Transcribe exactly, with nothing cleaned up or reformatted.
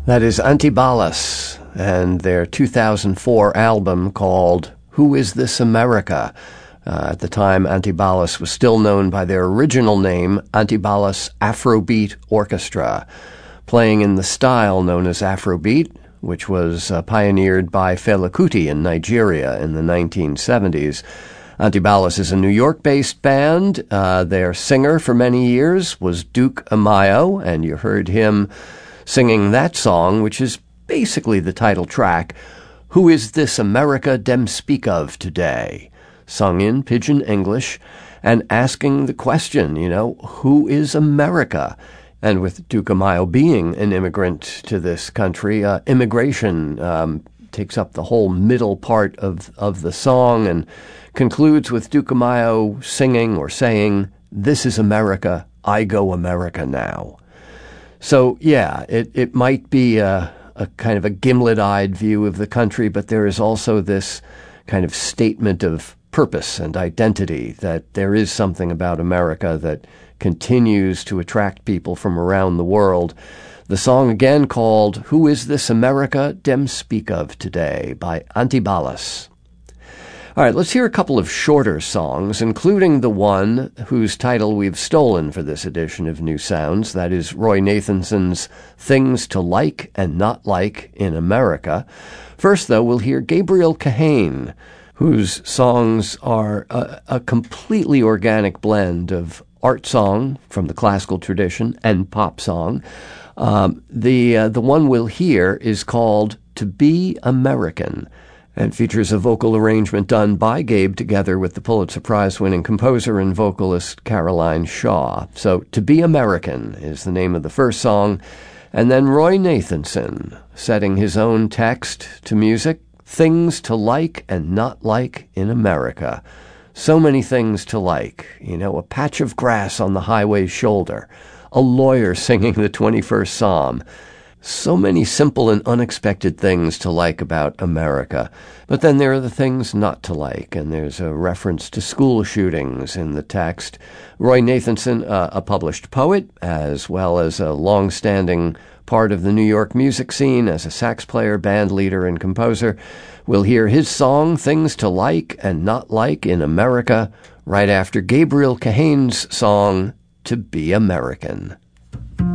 That is Antibalas and their two thousand four album called Who Is This America? Uh, at the time, Antibalas was still known by their original name, Antibalas Afrobeat Orchestra, playing in the style known as Afrobeat, which was uh, pioneered by Fela Kuti in Nigeria in the nineteen seventies. Antibalas is a New York-based band. Uh, their singer for many years was Duke Amayo, and you heard him singing that song, which is basically the title track, Who Is This America Dem Speak Of Today? Sung in Pidgin English, and asking the question, you know, who is America? And with Duke Amayo being an immigrant to this country, uh, immigration um, takes up the whole middle part of, of the song and concludes with Duke Amayo singing or saying, "This is America, I go America now." So, yeah, it, it might be a, a kind of a gimlet-eyed view of the country, but there is also this kind of statement of purpose and identity, that there is something about America that continues to attract people from around the world. The song again called Who Is This America Dem Speak Of Today by Antibalas. All right, let's hear a couple of shorter songs, including the one whose title we've stolen for this edition of New Sounds. That is Roy Nathanson's Things to Like and Not Like in America. First, though, we'll hear Gabriel Kahane, whose songs are a, a completely organic blend of art song from the classical tradition and pop song. Um, the uh, the one we'll hear is called To Be American, and features a vocal arrangement done by Gabe together with the Pulitzer Prize-winning composer and vocalist Caroline Shaw. So, To Be American is the name of the first song, and then Roy Nathanson setting his own text to music, Things to Like and Not Like in America. So many things to like, you know, a patch of grass on the highway's shoulder, a lawyer singing the twenty-first Psalm. So many simple and unexpected things to like about America. But then there are the things not to like, and there's a reference to school shootings in the text. Roy Nathanson, uh, a published poet, as well as a long-standing part of the New York music scene as a sax player, band leader, and composer. We'll hear his song, Things to Like and Not Like in America, right after Gabriel Kahane's song, To Be American.